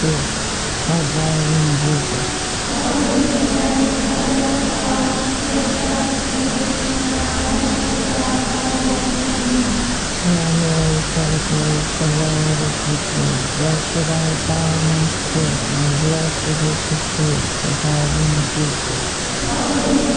spirit. Have thy way in Jesus. January celebrates the Lord is with me. Blessed art thou amongst children, and blessed is the fruit of thy womb, Jesus.